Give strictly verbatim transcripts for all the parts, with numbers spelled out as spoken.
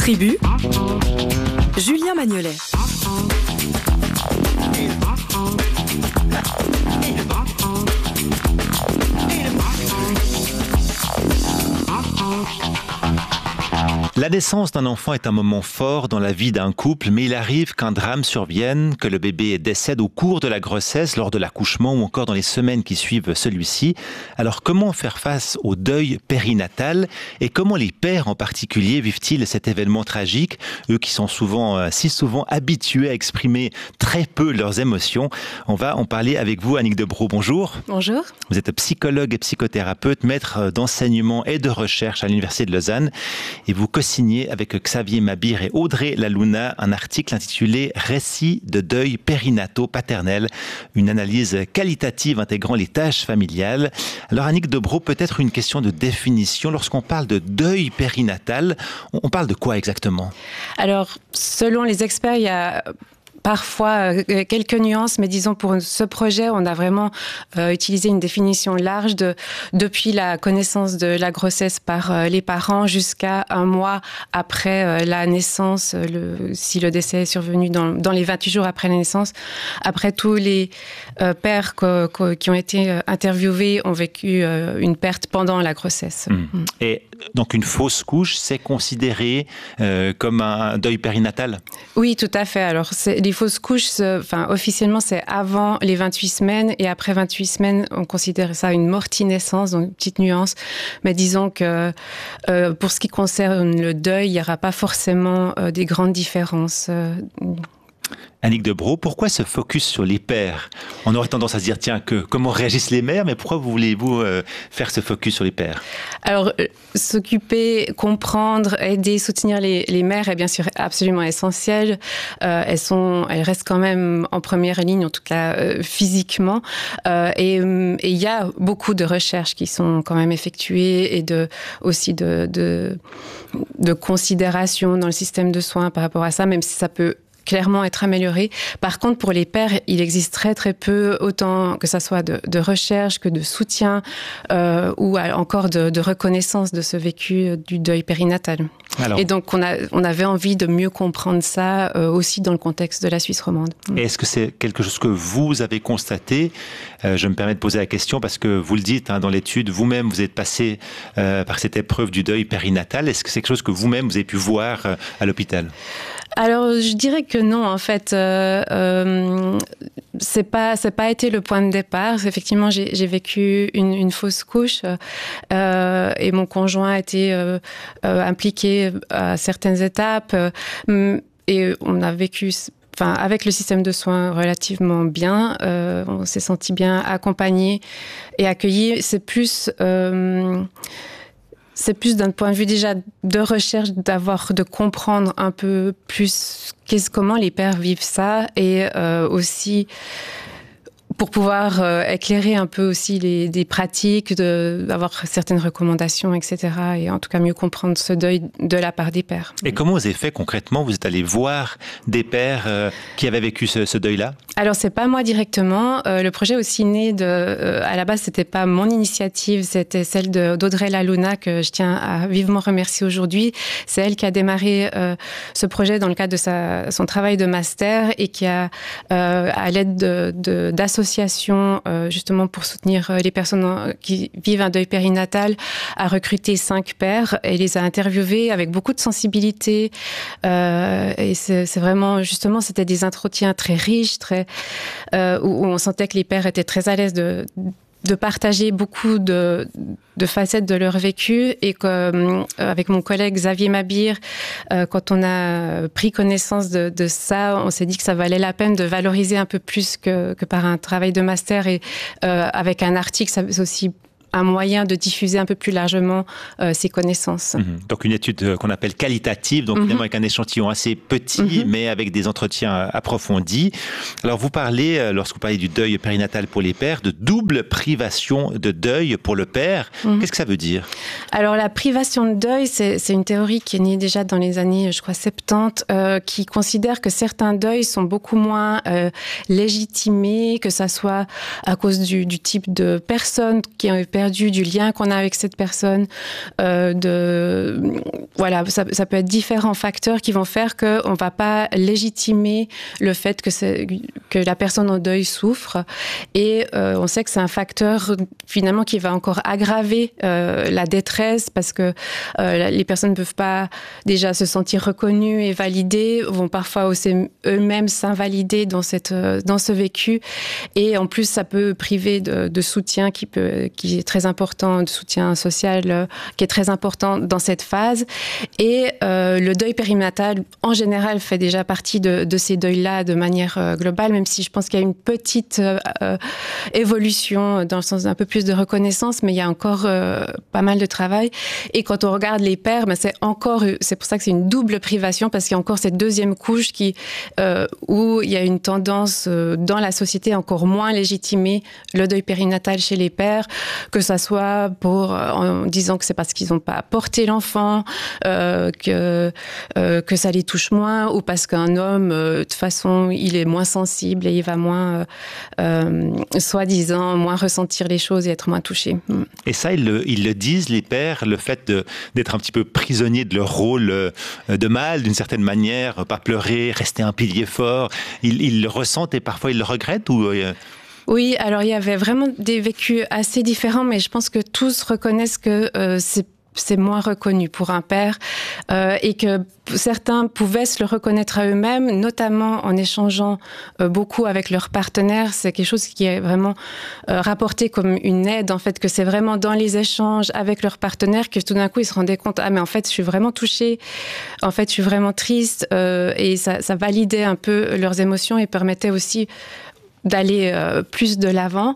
Tribu, Julien Magnolet. La naissance d'un enfant est un moment fort dans la vie d'un couple, mais il arrive qu'un drame survienne, que le bébé décède au cours de la grossesse, lors de l'accouchement ou encore dans les semaines qui suivent celui-ci. Alors comment faire face au deuil périnatal et comment les pères en particulier vivent-ils cet événement tragique, eux qui sont souvent, si souvent habitués à exprimer très peu leurs émotions? On va en parler avec vous, Annick Debroux. Bonjour. Bonjour. Vous êtes psychologue et psychothérapeute, maître d'enseignement et de recherche à l'Université de Lausanne et vous signé avec Xavier Mabir et Audrey Lalouna un article intitulé « Récits de deuil périnataux paternels », une analyse qualitative intégrant les tâches familiales. Alors Annick Debroux, peut-être une question de définition. Lorsqu'on parle de deuil périnatal, on parle de quoi exactement? Alors, selon les experts, il y a parfois euh, quelques nuances, mais disons pour ce projet, on a vraiment euh, utilisé une définition large de, depuis la connaissance de la grossesse par euh, les parents jusqu'à un mois après euh, la naissance, le, si le décès est survenu dans, dans les vingt-huit jours après la naissance. Après, tous les euh, pères que, que, qui ont été euh, interviewés ont vécu euh, une perte pendant la grossesse. Mmh. Mmh. Et donc une fausse couche, c'est considéré euh, comme un deuil périnatal? Oui, tout à fait. Alors, c'est, les fausses couches, enfin, officiellement, c'est avant les vingt-huit semaines et après vingt-huit semaines, on considère ça une morti-naissance, donc une petite nuance. Mais disons que euh, pour ce qui concerne le deuil, il n'y aura pas forcément euh, des grandes différences. Euh, Annick Debroux, pourquoi ce focus sur les pères? On aurait tendance à se dire, tiens, que, comment réagissent les mères, mais pourquoi voulez-vous euh, faire ce focus sur les pères? Alors, euh, s'occuper, comprendre, aider, soutenir les, les mères est bien sûr absolument essentiel. Euh, elles sont, elles restent quand même en première ligne, en tout cas euh, physiquement. Euh, et il y a beaucoup de recherches qui sont quand même effectuées et de, aussi de, de, de considération dans le système de soins par rapport à ça, même si ça peut clairement être amélioré. Par contre, pour les pères, il existe très très peu, autant que ça soit de, de recherche que de soutien euh, ou encore de, de reconnaissance de ce vécu du deuil périnatal. Alors, et donc, on, a, on avait envie de mieux comprendre ça euh, aussi dans le contexte de la Suisse romande. Et est-ce que c'est quelque chose que vous avez constaté? euh, Je me permets de poser la question parce que vous le dites hein, dans l'étude, vous-même, vous êtes passé euh, par cette épreuve du deuil périnatal. Est-ce que c'est quelque chose que vous-même, vous avez pu voir euh, à l'hôpital? Alors, je dirais que non, en fait, euh, euh, c'est pas, c'est pas été le point de départ. Effectivement, j'ai, j'ai vécu une, une fausse couche euh, et mon conjoint a été euh, euh, impliqué à certaines étapes euh, et on a vécu. Enfin, avec le système de soins relativement bien, euh, on s'est senti bien accompagné et accueilli. C'est plus euh, C'est plus d'un point de vue déjà de recherche, d'avoir, de comprendre un peu plus qu'est-ce, comment les pères vivent ça et euh, aussi pour pouvoir euh, éclairer un peu aussi les, des pratiques, de, d'avoir certaines recommandations, et cetera. Et en tout cas mieux comprendre ce deuil de la part des pères. Et comment vous avez fait concrètement? Vous êtes allé voir des pères euh, qui avaient vécu ce, ce deuil-là? Alors c'est pas moi directement. Euh, le projet est aussi né de. Euh, à la base, c'était pas mon initiative, c'était celle de, d'Audrey Lalouna que je tiens à vivement remercier aujourd'hui. C'est elle qui a démarré euh, ce projet dans le cadre de sa, son travail de master et qui a, euh, à l'aide de, de, d'associations Euh, justement pour soutenir les personnes qui vivent un deuil périnatal, a recruté cinq pères et les a interviewés avec beaucoup de sensibilité. Euh, et c'est, c'est vraiment, justement, c'était des entretiens très riches, très, euh, où, où on sentait que les pères étaient très à l'aise de de partager beaucoup de, de facettes de leur vécu et qu'avec euh, mon collègue Xavier Mabir, euh, quand on a pris connaissance de, de ça, on s'est dit que ça valait la peine de valoriser un peu plus que, que par un travail de master et euh, avec un article, ça c'est aussi un moyen de diffuser un peu plus largement euh, ces connaissances. Mmh. Donc une étude euh, qu'on appelle qualitative, donc mmh. finalement avec un échantillon assez petit, mmh. mais avec des entretiens approfondis. Alors vous parlez, euh, lorsque vous parlez du deuil périnatal pour les pères, de double privation de deuil pour le père. Mmh. Qu'est-ce que ça veut dire? Alors la privation de deuil, c'est, c'est une théorie qui est née déjà dans les années, je crois, soixante-dix, euh, qui considère que certains deuils sont beaucoup moins euh, légitimés, que ça soit à cause du, du type de personne qui ont perdu, du lien qu'on a avec cette personne. Euh, de, voilà, ça, ça peut être différents facteurs qui vont faire qu'on ne va pas légitimer le fait que, c'est, que la personne en deuil souffre. Et euh, on sait que c'est un facteur finalement qui va encore aggraver euh, la détresse parce que euh, les personnes ne peuvent pas déjà se sentir reconnues et validées, vont parfois aussi eux-mêmes s'invalider dans, cette, dans ce vécu. Et en plus, ça peut priver de, de soutien qui, peut, qui est très important, de soutien social euh, qui est très important dans cette phase. Et euh, le deuil périnatal, en général, fait déjà partie de, de ces deuils-là de manière euh, globale, même si je pense qu'il y a une petite euh, euh, évolution dans le sens d'un peu plus de reconnaissance, mais il y a encore euh, pas mal de travail. Et quand on regarde les pères, ben c'est encore, c'est pour ça que c'est une double privation, parce qu'il y a encore cette deuxième couche qui, euh, où il y a une tendance euh, dans la société encore moins légitimer le deuil périnatal chez les pères, que ça soit pour, euh, en disant que c'est parce qu'ils n'ont pas porté l'enfant, euh, que, euh, que ça les touche moins, ou parce qu'un homme, euh, de toute façon, il est moins sensible et il va moins, euh, euh, soi-disant, moins ressentir les choses et être moins touché. Et ça, ils le, ils le disent, les pères, le fait de, d'être un petit peu prisonniers de leur rôle de mâle, d'une certaine manière, pas pleurer, rester un pilier fort, ils, ils le ressentent et parfois ils le regrettent ou... Euh... Oui, alors il y avait vraiment des vécus assez différents, mais je pense que tous reconnaissent que euh, c'est c'est moins reconnu pour un père euh, et que certains pouvaient se le reconnaître à eux-mêmes, notamment en échangeant euh, beaucoup avec leurs partenaires. C'est quelque chose qui est vraiment euh, rapporté comme une aide, en fait, que c'est vraiment dans les échanges avec leurs partenaires que tout d'un coup ils se rendaient compte, ah mais en fait je suis vraiment touchée, en fait je suis vraiment triste euh, et ça, ça validait un peu leurs émotions et permettait aussi d'aller euh, plus de l'avant.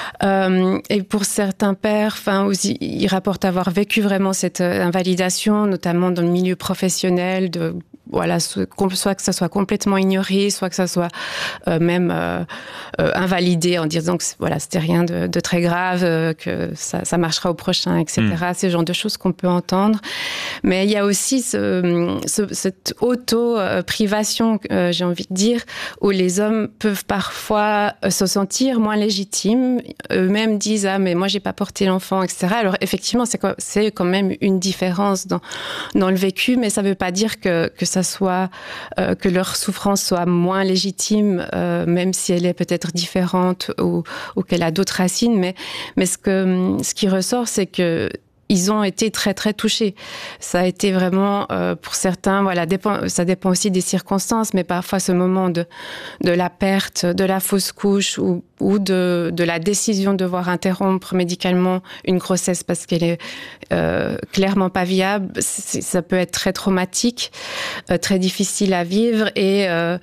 Euh, et pour certains pères, enfin, aussi, ils rapportent avoir vécu vraiment cette euh, invalidation, notamment dans le milieu professionnel, de voilà, soit que ça soit complètement ignoré, soit que ça soit euh, même euh, euh, invalidé en disant que voilà, c'était rien de, de très grave, euh, que ça, ça marchera au prochain, et cetera. Mmh. C'est le genre de choses qu'on peut entendre. Mais il y a aussi ce, ce, cette auto-privation, euh, j'ai envie de dire, où les hommes peuvent parfois se sentir moins légitimes. Eux-mêmes disent « Ah, mais moi, j'ai pas porté l'enfant, et cetera » Alors, effectivement, c'est, c'est quand même une différence dans, dans le vécu, mais ça veut pas dire que, que ça soit euh, que leur souffrance soit moins légitime, euh, même si elle est peut-être différente ou, ou qu'elle a d'autres racines. Mais, mais ce, que, ce qui ressort, c'est que ils ont été très très touchés. Ça a été vraiment euh, pour certains, voilà, dépend, ça dépend aussi des circonstances, mais parfois ce moment de de la perte, de la fausse couche ou ou de de la décision de devoir interrompre médicalement une grossesse parce qu'elle est euh, clairement pas viable, c'est, ça peut être très traumatique, euh, très difficile à vivre et euh,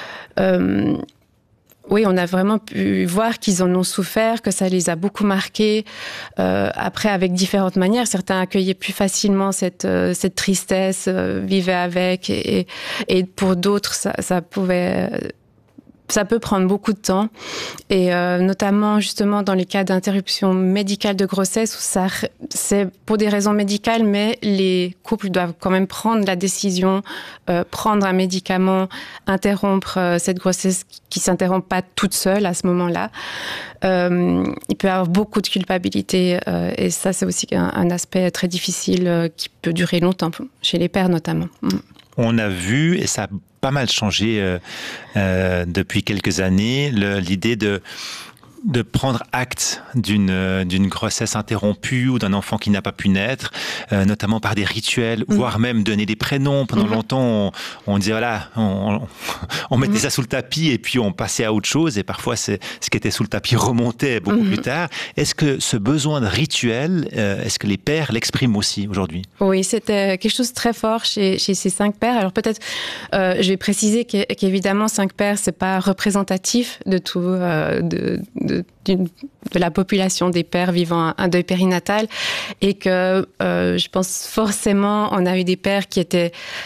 euh, oui, on a vraiment pu voir qu'ils en ont souffert, que ça les a beaucoup marqués. Euh, après, avec différentes manières, certains accueillaient plus facilement cette euh, cette tristesse, euh, vivaient avec, et, et pour d'autres, ça, ça pouvait, ça peut prendre beaucoup de temps. Et euh, notamment justement dans les cas d'interruption médicale de grossesse où ça, c'est pour des raisons médicales, mais les couples doivent quand même prendre la décision, euh, prendre un médicament, interrompre euh, cette grossesse qui s'interrompt pas toute seule à ce moment-là. Euh, il peut y avoir beaucoup de culpabilité euh, et ça c'est aussi un, un aspect très difficile euh, qui peut durer longtemps chez les pères notamment. Mm. On a vu, et ça a pas mal changé euh, euh, depuis quelques années, le, l'idée de de prendre acte d'une d'une grossesse interrompue ou d'un enfant qui n'a pas pu naître, euh, notamment par des rituels, mmh. voire même donner des prénoms. Pendant mmh. longtemps, on, on disait voilà, on, on mettait mmh. ça sous le tapis et puis on passait à autre chose. Et parfois, c'est, ce qui était sous le tapis remontait beaucoup mmh. plus tard. Est-ce que ce besoin de rituel, euh, est-ce que les pères l'expriment aussi aujourd'hui ? Oui, c'était quelque chose de très fort chez, chez ces cinq pères. Alors peut-être, euh, je vais préciser qu'évidemment, cinq pères, c'est pas représentatif de tout, euh, de, de De, de la population des pères vivant un deuil périnatal et que euh, je pense forcément on a eu des pères qui étaient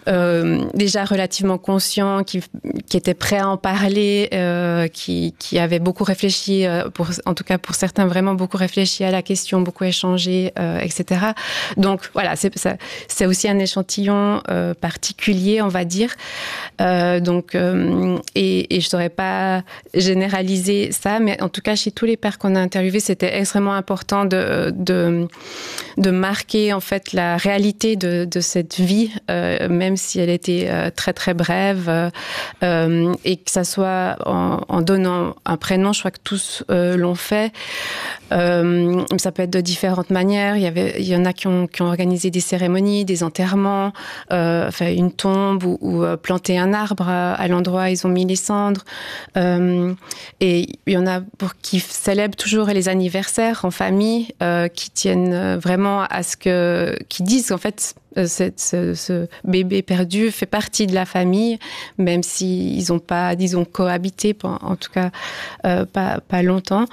euh, déjà relativement conscient, qui, qui était prêt à en parler, euh, qui, qui avait beaucoup réfléchi, euh, pour, en tout cas pour certains vraiment beaucoup réfléchi à la question, beaucoup échangé, euh, et cetera. Donc voilà, c'est, ça, c'est aussi un échantillon euh, particulier, on va dire. Euh, donc, euh, et, et je ne saurais pas généraliser ça, mais en tout cas, chez tous les pères qu'on a interviewés, c'était extrêmement important de, de, de marquer en fait la réalité de, de cette vie, euh, même si elle était euh, très très brève, euh, et que ça soit en, en donnant un prénom. Je crois que tous euh, l'ont fait. Euh, ça peut être de différentes manières. Il y avait, il y en a qui ont, qui ont organisé des cérémonies, des enterrements, euh, enfin une tombe ou, ou euh, planter un arbre à, à l'endroit où ils ont mis les cendres. Euh, et il y en a pour qui célèbrent toujours les anniversaires en famille, euh, qui tiennent vraiment à ce que, qui disent en fait, Cette, ce, ce bébé perdu fait partie de la famille, même s'ils n'ont pas, disons, cohabité, en tout cas euh, pas, pas longtemps.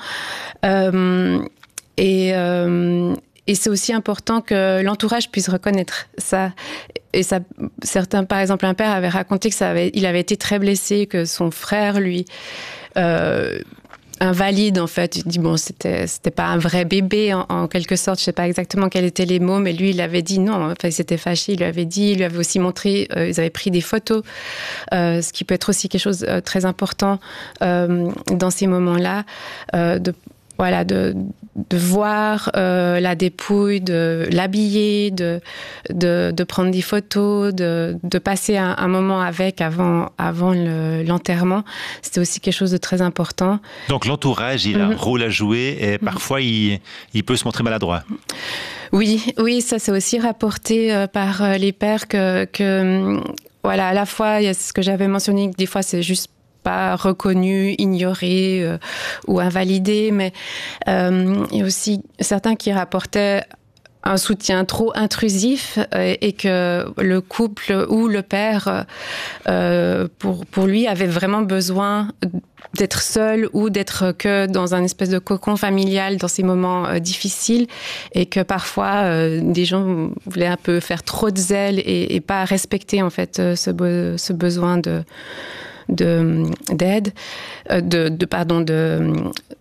Euh, et, euh, et c'est aussi important que l'entourage puisse reconnaître ça. Et ça, certains, par exemple, un père avait raconté que ça avait, il avait été très blessé, que son frère, lui... Euh, invalide en fait. Il dit bon, c'était c'était pas un vrai bébé en, en quelque sorte. Je sais pas exactement quels étaient les mots, mais lui il avait dit non. Enfin, il s'était fâché. Il lui avait dit, il lui avait aussi montré. Euh, ils avaient pris des photos, euh, ce qui peut être aussi quelque chose de très important euh, dans ces moments-là. Euh, de Voilà, de, de voir euh, la dépouille, de l'habiller, de, de, de prendre des photos, de, de passer un, un moment avec avant, avant le, l'enterrement. C'était aussi quelque chose de très important. Donc l'entourage, il a mm-hmm. un rôle à jouer et parfois mm-hmm. il, il peut se montrer maladroit. Oui, oui, ça c'est aussi rapporté euh, par euh, les pères que, que, voilà, à la fois, il y a ce que j'avais mentionné, que des fois c'est juste pas reconnu, ignoré euh, ou invalidé, mais euh, il y a aussi certains qui rapportaient un soutien trop intrusif euh, et que le couple ou le père, euh, pour, pour lui, avait vraiment besoin d'être seul ou d'être que dans un espèce de cocon familial dans ces moments euh, difficiles, et que parfois euh, des gens voulaient un peu faire trop de zèle et, et pas respecter en fait ce, be- ce besoin de De, d'aide, de, de pardon, de,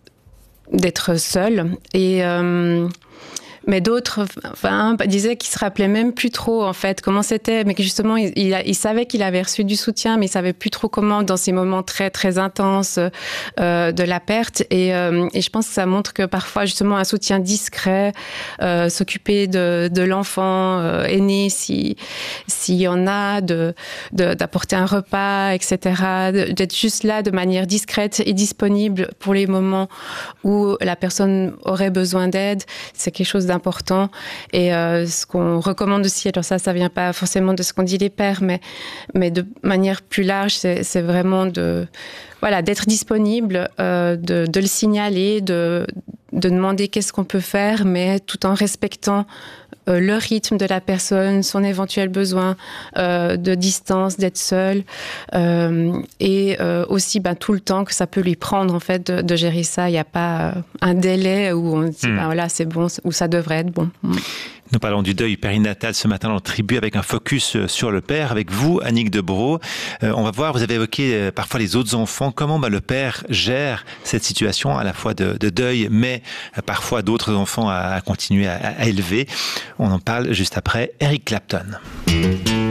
d'être seul. Et euh, mais d'autres, enfin, disaient qu'ils se rappelaient même plus trop en fait comment c'était, mais que justement il, il, il savait qu'il avait reçu du soutien, mais il savait plus trop comment dans ces moments très très intenses euh, de la perte. Et, euh, et je pense que ça montre que parfois justement un soutien discret, euh, s'occuper de, de l'enfant euh, aîné si s'il y en a, de, de d'apporter un repas, et cetera, d'être juste là de manière discrète et disponible pour les moments où la personne aurait besoin d'aide, c'est quelque chose d'important. Et euh, ce qu'on recommande aussi, alors ça, ça vient pas forcément de ce qu'on dit les pères, mais, mais de manière plus large, c'est, c'est vraiment de, voilà, d'être disponible, euh, de, de le signaler, de, de demander qu'est-ce qu'on peut faire, mais tout en respectant euh, le rythme de la personne, son éventuel besoin euh, de distance, d'être seul, euh, et euh, aussi ben, tout le temps que ça peut lui prendre en fait de, de gérer ça. Il n'y a pas un délai où on dit mmh. ben, voilà, c'est bon, où ça devrait être bon. Mmh. Nous parlons du deuil périnatal ce matin dans le Tribu avec un focus sur le père. Avec vous, Annick Debrow, euh, on va voir, vous avez évoqué euh, parfois les autres enfants, comment bah, le père gère cette situation à la fois de, de deuil, mais euh, parfois d'autres enfants à, à continuer à, à élever. On en parle juste après Eric Clapton.